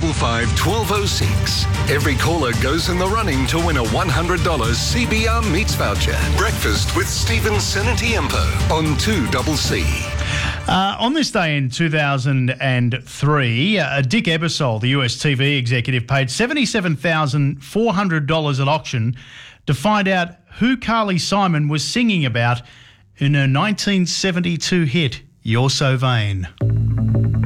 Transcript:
0455 1206. Every caller goes in the running to win a $100 CBR Meats voucher. Breakfast with Stephen Sinatiempo on 2CC. On this day in 2003, Dick Ebersol, the US TV executive, paid $77,400 at auction to find out who Carly Simon was singing about in her 1972 hit, You're So Vain.